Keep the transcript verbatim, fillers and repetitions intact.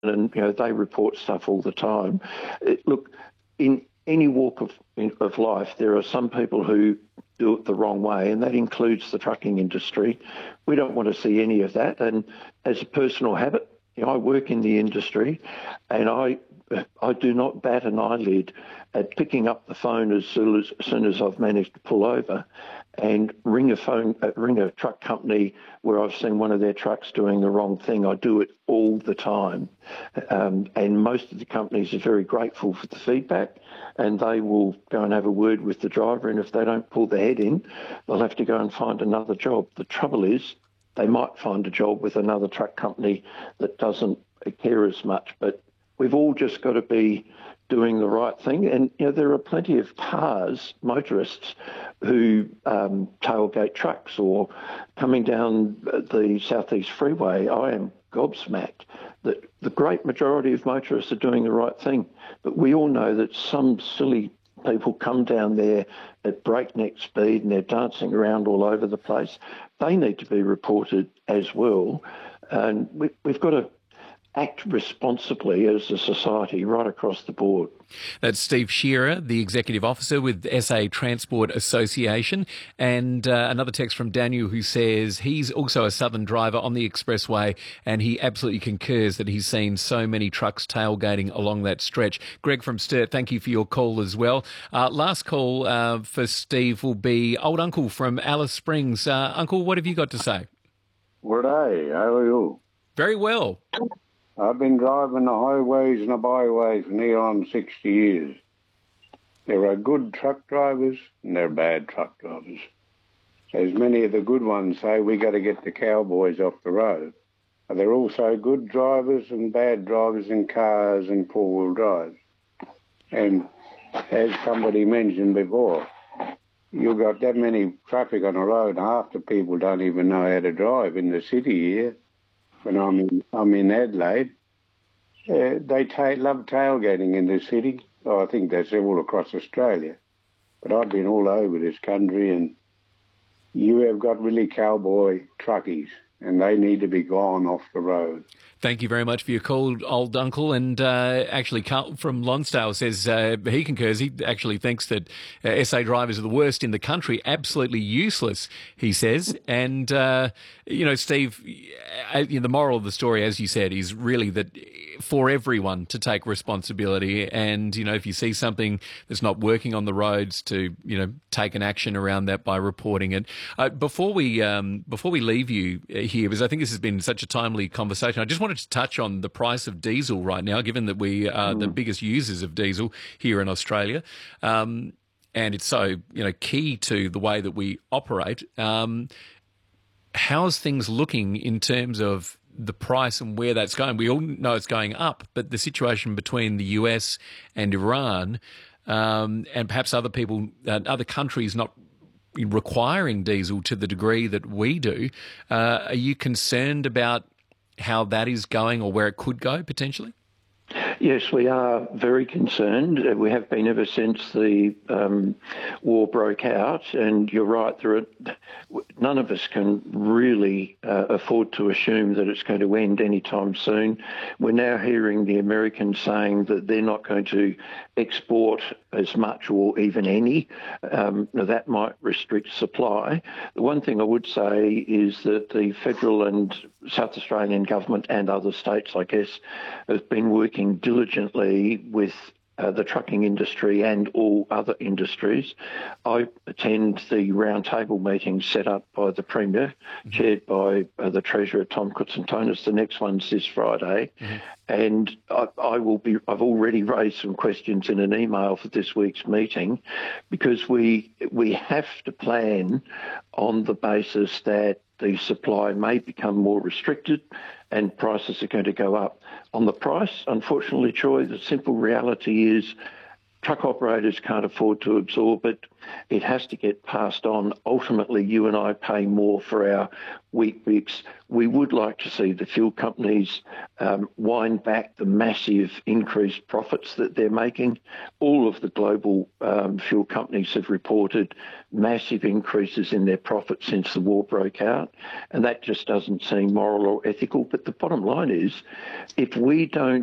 and you know they report stuff all the time. It, look, in any walk of of life, there are some people who do it the wrong way, and that includes the trucking industry. We don't want to see any of that. And as a personal habit, you know, I work in the industry, and I I do not bat an eyelid at picking up the phone as soon as, as soon as I've managed to pull over and ring a phone, uh, ring a truck company where I've seen one of their trucks doing the wrong thing. I do it all the time. Um, and most of the companies are very grateful for the feedback, and they will go and have a word with the driver, and if they don't pull their head in, they'll have to go and find another job. The trouble is they might find a job with another truck company that doesn't care as much, but we've all just got to be doing the right thing. And, you know, there are plenty of cars, motorists, who um, tailgate trucks or coming down the Southeast Freeway. I am gobsmacked that the great majority of motorists are doing the right thing. But we all know that some silly people come down there at breakneck speed and they're dancing around all over the place. They need to be reported as well. And we, we've got to act responsibly as a society right across the board. That's Steve Shearer, the Executive Officer with S A Transport Association. And uh, another text from Daniel who says he's also a Southern driver on the expressway, and he absolutely concurs that he's seen so many trucks tailgating along that stretch. Greg from Sturt, thank you for your call as well. Uh, last call uh, for Steve will be Old Uncle from Alice Springs. Uh, Uncle, what have you got to say? Good day. How are you? Very well. I've been driving the highways and the byways for near on sixty years. There are good truck drivers and there are bad truck drivers. As many of the good ones say, we got to get the cowboys off the road. But there are also good drivers and bad drivers in cars and four-wheel drives. And as somebody mentioned before, you've got that many traffic on the road, half the people don't even know how to drive in the city here. When I'm in, I'm in Adelaide, uh, they ta- love tailgating in the city. Oh, I think that's all across Australia. But I've been all over this country, and you have got really cowboy truckies, and they need to be gone off the road. Thank you very much for your call, Old Uncle. And uh, actually, Carl from Lonsdale says uh, he concurs. He actually thinks that uh, S A drivers are the worst in the country, absolutely useless, he says. And, uh, you know, Steve, uh, the moral of the story, as you said, is really that for everyone to take responsibility. And, you know, if you see something that's not working on the roads, to, you know, take an action around that by reporting it. Uh, before we um, before we leave you here, because I think this has been such a timely conversation, I just wanted to touch on the price of diesel right now, given that we are mm. the biggest users of diesel here in Australia. Um, and it's so, you know, key to the way that we operate. Um, how's things looking in terms of the price and where that's going? We all know it's going up, but the situation between the U S and Iran, um, and perhaps other people, uh, other countries not requiring diesel to the degree that we do, uh, are you concerned about how that is going or where it could go potentially? Yes, we are very concerned. We have been ever since the um, war broke out. And you're right, there are, none of us can really uh, afford to assume that it's going to end anytime soon. We're now hearing the Americans saying that they're not going to export as much or even any. Um, that might restrict supply. The one thing I would say is that the federal and South Australian government and other states, I guess, have been working diligently with uh, the trucking industry and all other industries. I attend the roundtable meetings set up by the Premier, mm-hmm. chaired by uh, the Treasurer, Tom Koutsantonis. The next one's this Friday. Mm-hmm. And I, I will be, I've already raised some questions in an email for this week's meeting, because we we have to plan on the basis that the supply may become more restricted and prices are going to go up. On the price, unfortunately, Troy, the simple reality is truck operators can't afford to absorb it. It has to get passed on. Ultimately, you and I pay more for our wheat bix. We would like to see the fuel companies um, wind back the massive increased profits that they're making. All of the global um, fuel companies have reported massive increases in their profits since the war broke out, and that just doesn't seem moral or ethical. But the bottom line is, if we don't